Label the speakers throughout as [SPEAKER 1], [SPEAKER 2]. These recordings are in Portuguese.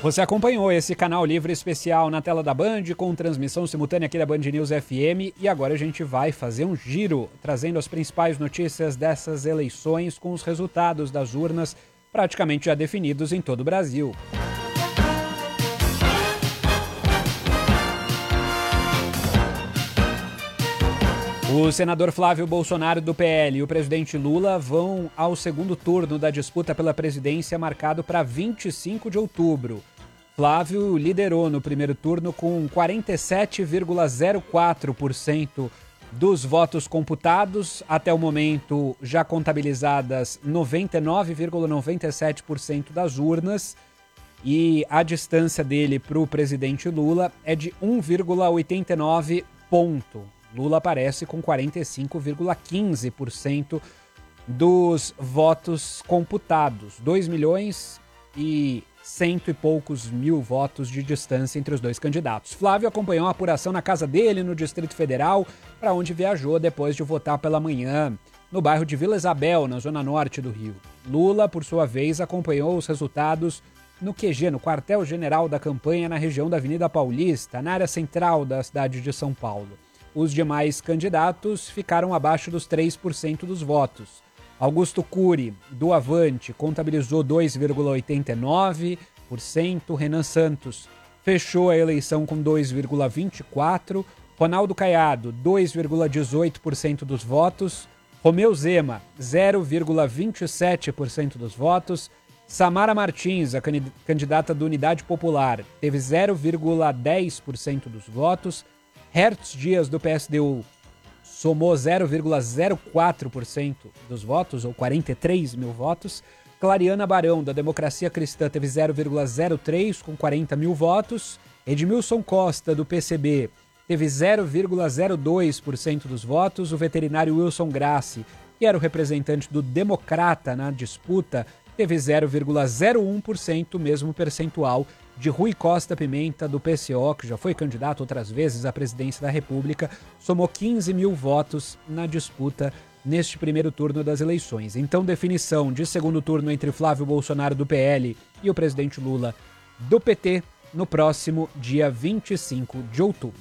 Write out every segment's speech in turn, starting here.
[SPEAKER 1] Você acompanhou esse canal Livre especial na tela da Band, com transmissão simultânea aqui da Band News FM, e agora a gente vai fazer um giro, trazendo as principais notícias dessas eleições com os resultados das urnas praticamente já definidos em todo o Brasil. O senador Flávio Bolsonaro, do PL, e o presidente Lula vão ao segundo turno da disputa pela presidência, marcado para 25 de outubro. Flávio liderou no primeiro turno com 47,04% dos votos computados. Até o momento, já contabilizadas 99,97% das urnas. E a distância dele para o presidente Lula é de 1,89 ponto. Lula aparece com 45,15% dos votos computados. 2 milhões e cento e poucos mil votos de distância entre os dois candidatos. Flávio acompanhou a apuração na casa dele, no Distrito Federal, para onde viajou depois de votar pela manhã, no bairro de Vila Isabel, na zona norte do Rio. Lula, por sua vez, acompanhou os resultados no QG, no quartel-general da campanha, na região da Avenida Paulista, na área central da cidade de São Paulo. Os demais candidatos ficaram abaixo dos 3% dos votos. Augusto Cury, do Avante, contabilizou 2,89%. Renan Santos fechou a eleição com 2,24%. Ronaldo Caiado, 2,18% dos votos. Romeu Zema, 0,27% dos votos. Samara Martins, a candidata do Unidade Popular, teve 0,10% dos votos. Hertz Dias, do PSDU, somou 0,04% dos votos, ou 43 mil votos. Clariana Barão, da Democracia Cristã, teve 0,03% com 40 mil votos. Edmilson Costa, do PCB, teve 0,02% dos votos. O veterinário Wilson Grassi, que era o representante do Democrata na disputa, teve 0,01%, mesmo percentual de Rui Costa Pimenta, do PCO, que já foi candidato outras vezes à presidência da República, somou 15 mil votos na disputa neste primeiro turno das eleições. Então, definição de segundo turno entre Flávio Bolsonaro, do PL, e o presidente Lula, do PT, no próximo dia 25 de outubro.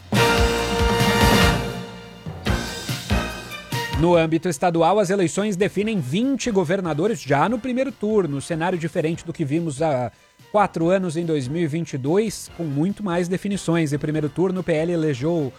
[SPEAKER 1] No âmbito estadual, as eleições definem 20 governadores já no primeiro turno, cenário diferente do que vimos há 4 anos em 2022, com muito mais definições. Em primeiro turno, o PL elegeu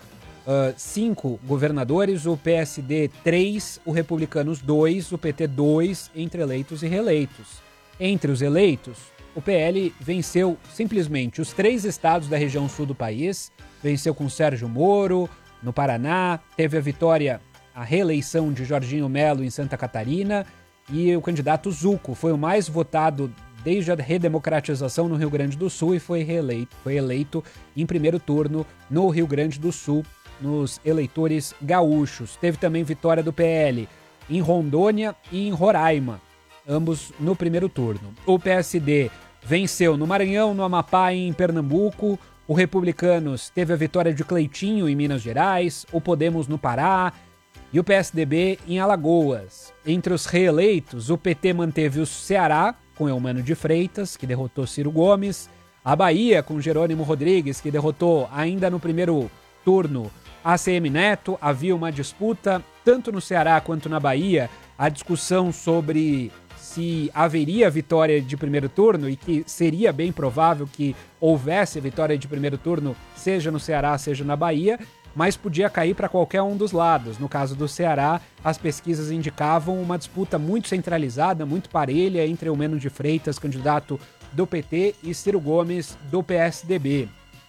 [SPEAKER 1] 5 governadores, o PSD 3, o Republicanos 2, o PT 2, entre eleitos e reeleitos. Entre os eleitos, o PL venceu simplesmente os 3 estados da região sul do país, venceu com Sérgio Moro, no Paraná, teve a vitória, a reeleição de Jorginho Melo em Santa Catarina, e o candidato Zucco foi o mais votado desde a redemocratização no Rio Grande do Sul e foi eleito em primeiro turno no Rio Grande do Sul, nos eleitores gaúchos. Teve também vitória do PL em Rondônia e em Roraima, ambos no primeiro turno. O PSD venceu no Maranhão, no Amapá e em Pernambuco. O Republicanos teve a vitória de Cleitinho em Minas Gerais, o Podemos no Pará e o PSDB em Alagoas. Entre os reeleitos, o PT manteve o Ceará, com Eumano de Freitas, que derrotou Ciro Gomes, a Bahia, com Jerônimo Rodrigues, que derrotou ainda no primeiro turno ACM Neto. Havia uma disputa, tanto no Ceará quanto na Bahia, a discussão sobre se haveria vitória de primeiro turno, e que seria bem provável que houvesse vitória de primeiro turno, seja no Ceará, seja na Bahia, mas podia cair para qualquer um dos lados. No caso do Ceará, as pesquisas indicavam uma disputa muito centralizada, muito parelha entre Eumano de Freitas, candidato do PT, e Ciro Gomes, do PSDB.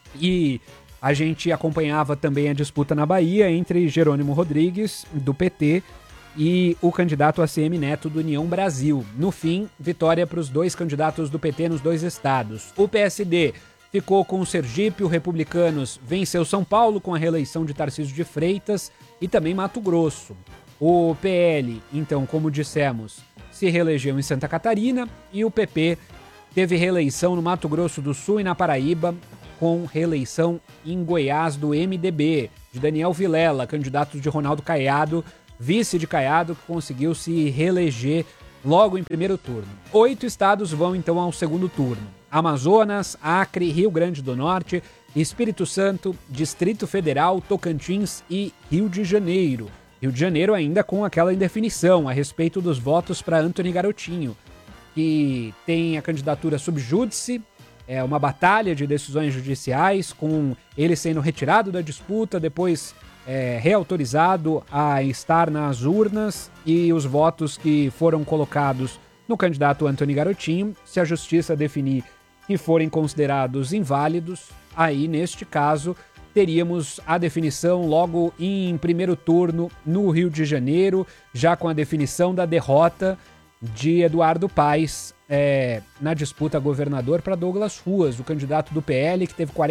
[SPEAKER 1] E a gente acompanhava também a disputa na Bahia entre Jerônimo Rodrigues, do PT, e o candidato ACM Neto, do União Brasil. No fim, vitória para os 2 candidatos do PT nos 2 estados. O PSD ficou com o Sergipe, o Republicanos venceu São Paulo com a reeleição de Tarcísio de Freitas e também Mato Grosso. O PL, então, como dissemos, se reelegeu em Santa Catarina, e o PP teve reeleição no Mato Grosso do Sul e na Paraíba, com reeleição em Goiás do MDB, de Daniel Vilela, candidato de Ronaldo Caiado, vice de Caiado, que conseguiu se reeleger logo em primeiro turno. 8 estados vão então ao segundo turno: Amazonas, Acre, Rio Grande do Norte, Espírito Santo, Distrito Federal, Tocantins e Rio de Janeiro. Rio de Janeiro ainda com aquela indefinição a respeito dos votos para Antony Garotinho, que tem a candidatura sub júdice, é uma batalha de decisões judiciais, com ele sendo retirado da disputa, depois reautorizado a estar nas urnas, e os votos que foram colocados no candidato Antony Garotinho, se a justiça definir que forem considerados inválidos, aí neste caso teríamos a definição logo em primeiro turno no Rio de Janeiro, já com a definição da derrota de Eduardo Paes na disputa a governador para Douglas Ruas, o candidato do PL, que teve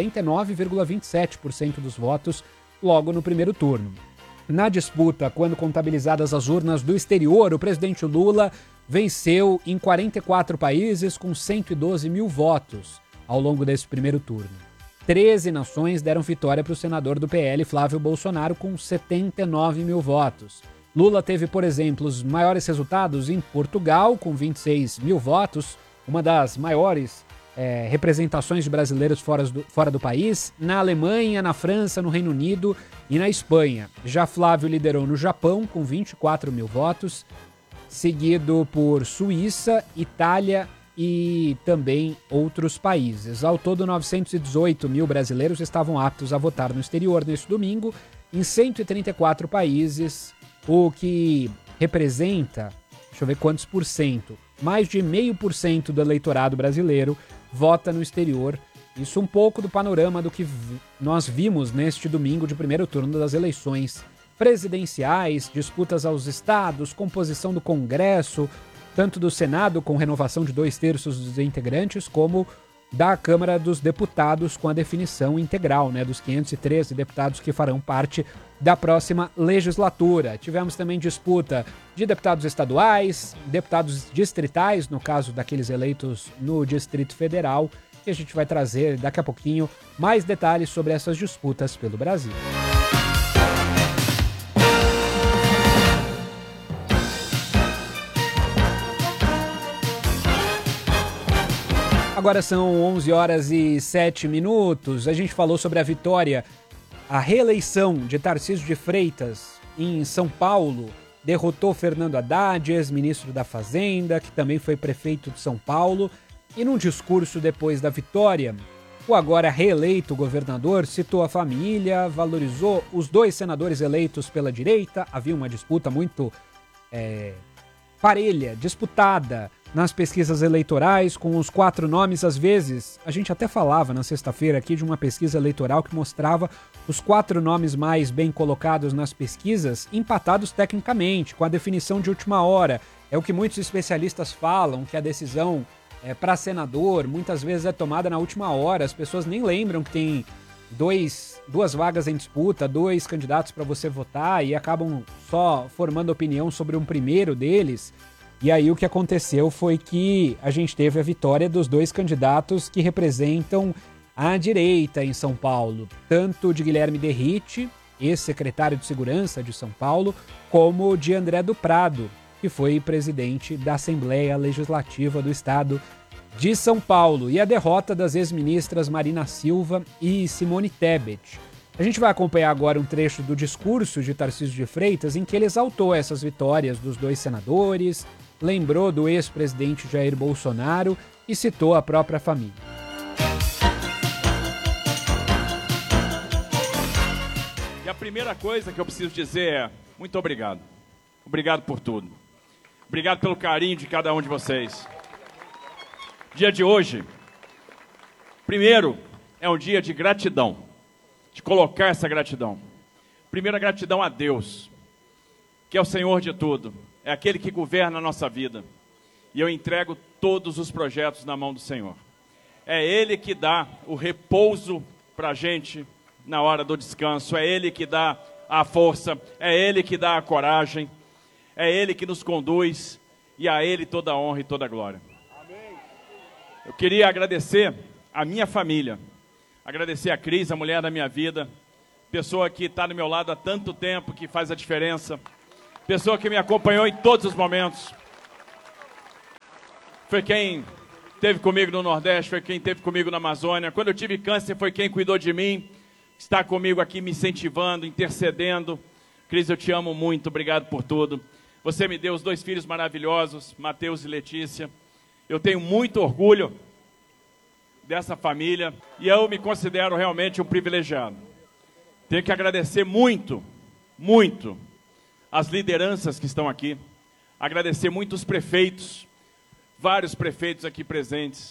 [SPEAKER 1] 49,27% dos votos logo no primeiro turno. Na disputa, quando contabilizadas as urnas do exterior, o presidente Lula venceu em 44 países com 112 mil votos ao longo desse primeiro turno. 13 nações deram vitória para o senador do PL, Flávio Bolsonaro, com 79 mil votos. Lula teve, por exemplo, os maiores resultados em Portugal, com 26 mil votos, uma das maiores representações de brasileiros fora do país, na Alemanha, na França, no Reino Unido e na Espanha. Já Flávio liderou no Japão, com 24 mil votos, seguido por Suíça, Itália e também outros países. Ao todo, 918 mil brasileiros estavam aptos a votar no exterior neste domingo, em 134 países, o que representa, deixa eu ver quantos por cento, mais de 0,5% do eleitorado brasileiro vota no exterior. Isso um pouco do panorama do que nós vimos neste domingo de primeiro turno das eleições presidenciais, disputas aos estados, composição do Congresso, tanto do Senado, com renovação de 2/3 dos integrantes, como da Câmara dos Deputados, com a definição integral, dos 513 deputados que farão parte da próxima legislatura. Tivemos também disputa de deputados estaduais, deputados distritais, no caso daqueles eleitos no Distrito Federal, e a gente vai trazer daqui a pouquinho mais detalhes sobre essas disputas pelo Brasil. Agora são 11 horas e 7 minutos. A gente falou sobre a vitória, a reeleição de Tarcísio de Freitas em São Paulo. Derrotou Fernando Haddad, ex-ministro da Fazenda, que também foi prefeito de São Paulo. E num discurso depois da vitória, o agora reeleito governador citou a família, valorizou os 2 senadores eleitos pela direita. Havia uma disputa muito parelha, disputada nas pesquisas eleitorais, com os 4 nomes. Às vezes, a gente até falava na sexta-feira aqui de uma pesquisa eleitoral que mostrava os 4 nomes mais bem colocados nas pesquisas, empatados tecnicamente, com a definição de última hora. É o que muitos especialistas falam, que a decisão para senador muitas vezes é tomada na última hora. As pessoas nem lembram que tem duas vagas em disputa, 2 candidatos para você votar, e acabam só formando opinião sobre um primeiro deles. E aí o que aconteceu foi que a gente teve a vitória dos 2 candidatos que representam a direita em São Paulo, tanto de Guilherme Derrite, ex-secretário de Segurança de São Paulo, como de André do Prado, que foi presidente da Assembleia Legislativa do Estado de São Paulo, e a derrota das ex-ministras Marina Silva e Simone Tebet. A gente vai acompanhar agora um trecho do discurso de Tarcísio de Freitas, em que ele exaltou essas vitórias dos 2 senadores, lembrou do ex-presidente Jair Bolsonaro e citou a própria família.
[SPEAKER 2] E a primeira coisa que eu preciso dizer é muito obrigado. Obrigado por tudo. Obrigado pelo carinho de cada um de vocês. Dia de hoje, primeiro, é um dia de gratidão, de colocar essa gratidão. Primeiro, a gratidão a Deus, que é o Senhor de tudo. É aquele que governa a nossa vida. E eu entrego todos os projetos na mão do Senhor. É Ele que dá o repouso para a gente na hora do descanso. É Ele que dá a força. É Ele que dá a coragem. É Ele que nos conduz. E a Ele toda a honra e toda a glória. Amém. Eu queria agradecer a minha família. Agradecer a Cris, a mulher da minha vida. Pessoa que está do meu lado há tanto tempo, que faz a diferença. Pessoa que me acompanhou em todos os momentos. foi quem esteve comigo no Nordeste, foi quem esteve comigo na Amazônia. Quando eu tive câncer, foi quem cuidou de mim, está comigo aqui me incentivando, intercedendo. Cris, eu te amo muito, obrigado por tudo. Você me deu os 2 filhos maravilhosos, Mateus e Letícia. Eu tenho muito orgulho dessa família e eu me considero realmente um privilegiado. Tenho que agradecer muito, muito as lideranças que estão aqui, agradecer muito os prefeitos, vários prefeitos aqui presentes,